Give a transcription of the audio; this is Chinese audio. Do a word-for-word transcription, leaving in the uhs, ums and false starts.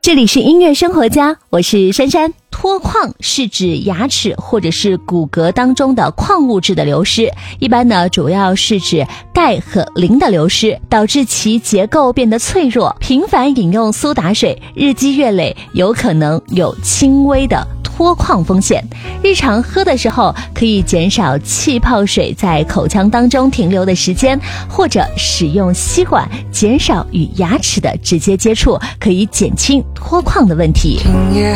这里是音乐生活家，我是珊珊。脱矿是指牙齿或者是骨骼当中的矿物质的流失，一般呢主要是指钙和磷的流失，导致其结构变得脆弱。频繁饮用苏打水，日积月累，有可能有轻微的脱矿风险。日常喝的时候可以减少气泡水在口腔当中停留的时间，或者使用吸管减少与牙齿的直接接触，可以减轻脱矿的问题。